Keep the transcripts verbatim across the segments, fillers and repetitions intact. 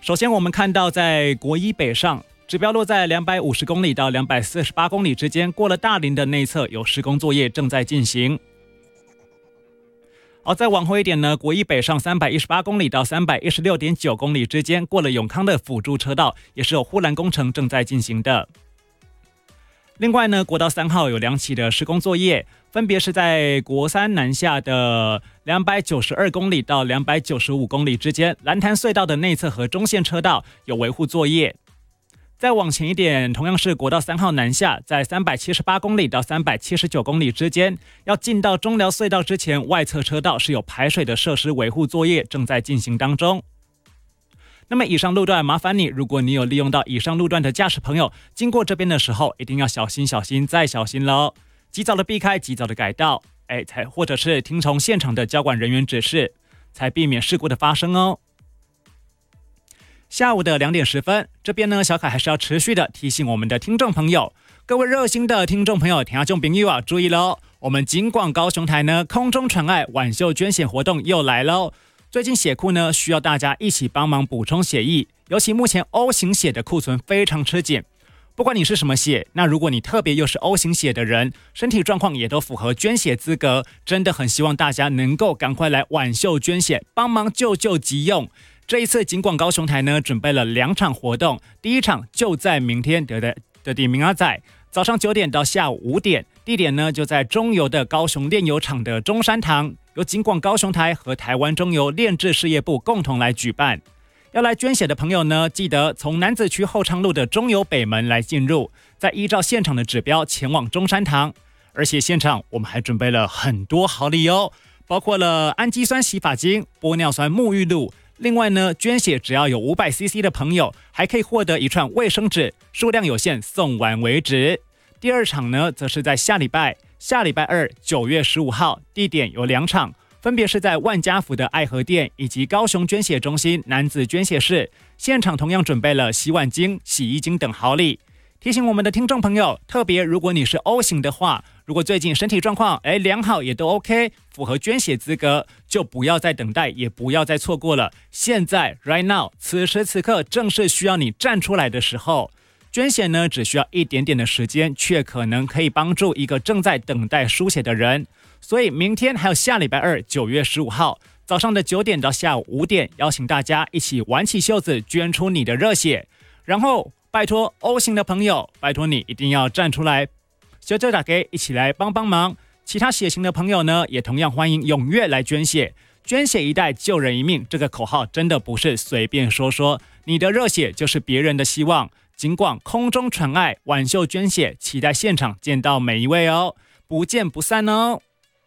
首先我们看到在国一北上，指标落在两百五十公里到两百四十八公里之间，过了大林的内侧有施工作业正在进行。好，再往后一点呢，国一北上三百一十八公里到三百一十六点九公里之间，过了永康的辅助车道，也是有护栏工程正在进行的。另外呢，国道三号有两起的施工作业，分别是在国三南下的两百九十二公里到两百九十五公里之间，蓝潭隧道的内侧和中线车道有维护作业。再往前一点，同样是国道三号南下，在三百七十八公里到三百七十九公里之间，要进到中寮隧道之前，外侧车道是有排水的设施维护作业正在进行当中。那么以上路段麻烦你，如果你有利用到以上路段的驾驶朋友，经过这边的时候一定要小心小心再小心咯，及早的避开，及早的改道，哎，才或者是听从现场的交管人员指示，才避免事故的发生哦。下午的两点十分，这边呢，小凯还是要持续的提醒我们的听众朋友，各位热心的听众朋友、听众朋友啊，注意喽！我们警广高雄台呢，空中传爱挽袖捐血活动又来喽！最近血库呢，需要大家一起帮忙补充血液，尤其目前 O 型血的库存非常吃紧。不管你是什么血，那如果你特别又是 O 型血的人，身体状况也都符合捐血资格，真的很希望大家能够赶快来挽袖捐血，帮忙救救急用。这一次警广高雄台呢，准备了两场活动，第一场就在明天的的的地明阿仔，早上九点到下午五点，地点呢就在中油的高雄炼油厂的中山堂，由警广高雄台和台湾中油炼制事业部共同来举办。要来捐血的朋友呢，记得从楠子区后昌路的中油北门来进入，再依照现场的指标前往中山堂。而且现场我们还准备了很多好礼哦，包括了氨基酸洗发精、玻尿酸沐浴露。另外呢，捐血只要有 五百 C C 的朋友，还可以获得一串卫生纸，数量有限，送完为止。第二场呢，则是在下礼拜，下礼拜二九月十五号，地点有两场，分别是在万家福的爱河店以及高雄捐血中心男子捐血室，现场同样准备了洗碗巾、洗衣巾等好礼。提醒我们的听众朋友，特别如果你是 O 型的话，如果最近身体状况哎良好也都 OK， 符合捐血资格，就不要再等待，也不要再错过了。现在 right now 此时此刻正是需要你站出来的时候。捐血呢只需要一点点的时间，却可能可以帮助一个正在等待输血的人。所以明天还有下礼拜二九月十五号早上的九点到下午五点，邀请大家一起挽起袖子捐出你的热血，然后拜托 O 型的朋友，拜托你一定要站出来，小周大家一起来帮帮忙。其他血型的朋友呢，也同样欢迎踊跃来捐血。捐血一代救人一命，这个口号真的不是随便说说，你的热血就是别人的希望。警广空中传爱挽袖捐血，期待现场见到每一位哦，不见不散哦。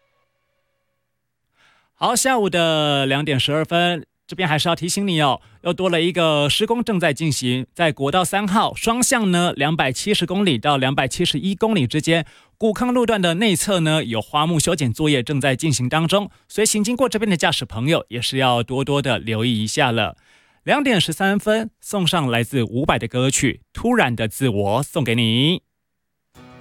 好，下午的两点十二分。这边还是要提醒你哦，又多了一个施工正在进行，在国道三号双向呢两百七十公里到两百七十一公里之间，古坑路段的内侧呢有花木修剪作业正在进行当中，所以行经过这边的驾驶朋友也是要多多的留意一下了。两点十三分，送上来自伍佰的歌曲《突然的自我》送给你。